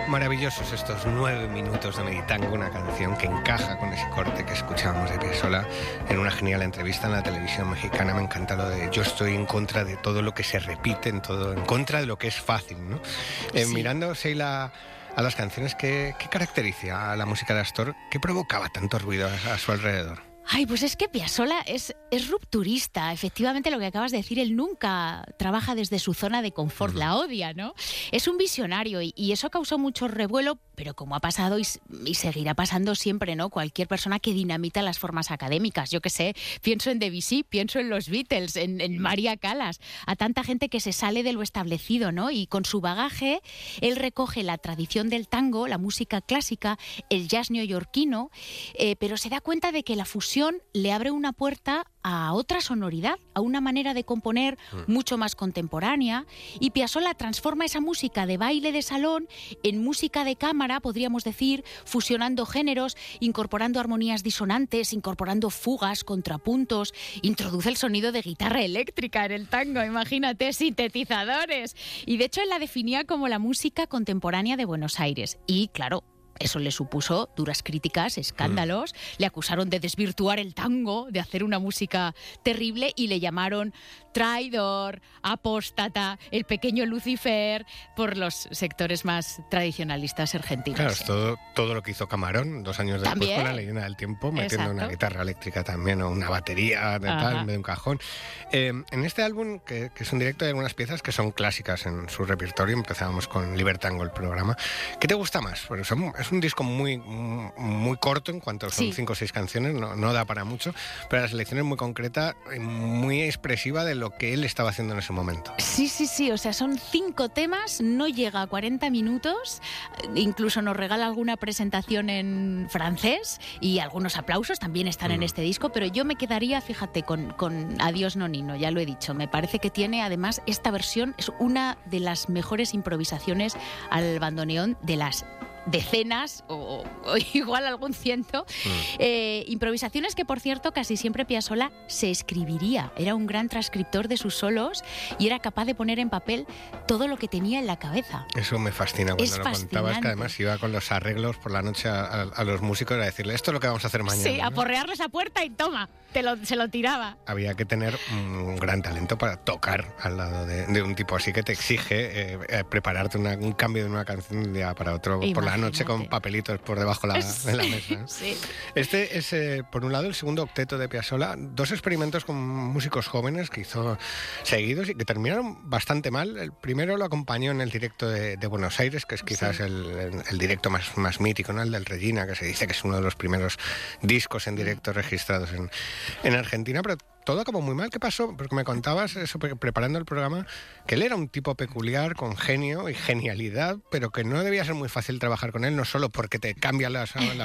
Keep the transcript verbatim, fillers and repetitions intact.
Maravillosos estos nueve minutos de Meditango, una canción que encaja con ese corte que escuchábamos de Piazzolla en una genial entrevista en la televisión mexicana. Me encanta lo de yo estoy en contra de todo lo que se repite, en todo, en contra de lo que es fácil, ¿no? Eh, Sí. Mirando, Sheila, a las canciones, ¿qué, qué caracteriza a la música de Astor? ¿Qué provocaba tanto ruido a, a su alrededor? Ay, pues es que Piazzolla es, es rupturista. Efectivamente, lo que acabas de decir, él nunca trabaja desde su zona de confort, la odia, ¿no? Es un visionario y, y eso causó mucho revuelo, pero como ha pasado y, y seguirá pasando siempre, ¿no? Cualquier persona que dinamita las formas académicas. Yo qué sé, pienso en Debussy, pienso en los Beatles, en, en María Callas, a tanta gente que se sale de lo establecido, ¿no? Y con su bagaje, él recoge la tradición del tango, la música clásica, el jazz neoyorquino, eh, pero se da cuenta de que la fusión le abre una puerta a otra sonoridad, a una manera de componer mucho más contemporánea, y Piazzolla transforma esa música de baile de salón en música de cámara, podríamos decir, fusionando géneros, incorporando armonías disonantes, incorporando fugas, contrapuntos, introduce el sonido de guitarra eléctrica en el tango, imagínate, sintetizadores, y de hecho él la definía como la música contemporánea de Buenos Aires, y claro, eso le supuso duras críticas, escándalos, mm. le acusaron de desvirtuar el tango, de hacer una música terrible y le llamaron traidor, apóstata, el pequeño Lucifer, por los sectores más tradicionalistas argentinos. Claro, es todo, todo lo que hizo Camarón dos años después ¿También? con La leyenda del tiempo, metiendo Exacto. una guitarra eléctrica también o una batería de tal, en vez de un cajón. Eh, en este álbum, que, que es un directo, hay algunas piezas que son clásicas en su repertorio. Empezábamos con Libertango, el programa. ¿Qué te gusta más? Bueno, son, es un disco muy, muy corto en cuanto son Sí. cinco o seis canciones, no, no da para mucho, pero la selección es muy concreta y muy expresiva de lo que él estaba haciendo en ese momento. Sí, sí, sí, o sea, son cinco temas, no llega a cuarenta minutos, incluso nos regala alguna presentación en francés y algunos aplausos también están mm. en este disco, pero yo me quedaría, fíjate, con, con Adiós Nonino, ya lo he dicho, me parece que tiene, además, esta versión es una de las mejores improvisaciones al bandoneón de las decenas o, o igual algún ciento mm. eh, improvisaciones que, por cierto, casi siempre Piazzolla se escribiría, era un gran transcriptor de sus solos y era capaz de poner en papel todo lo que tenía en la cabeza. Eso me fascina cuando es lo fascinante. contabas, que además iba con los arreglos por la noche a, a, a los músicos a decirle esto es lo que vamos a hacer mañana. Sí, ¿no? a porrearles a puerta y toma, te lo, se lo tiraba. Había que tener un gran talento para tocar al lado de, de un tipo así que te exige eh, eh, prepararte una, un cambio de una canción de un día para otro por la noche con papelitos por debajo de la, de la mesa. Sí. Este es, eh, por un lado, el segundo octeto de Piazzolla, dos experimentos con músicos jóvenes que hizo seguidos y que terminaron bastante mal. El primero lo acompañó en el directo de, de Buenos Aires, que es quizás sí. el, el directo más, más mítico, ¿no? El del Regina, que se dice que es uno de los primeros discos en directo registrados en, en Argentina, pero todo acabó muy mal. ¿Qué pasó? Porque me contabas eso preparando el programa, que él era un tipo peculiar, con genio y genialidad, pero que no debía ser muy fácil trabajar con él, no solo porque te cambia la, la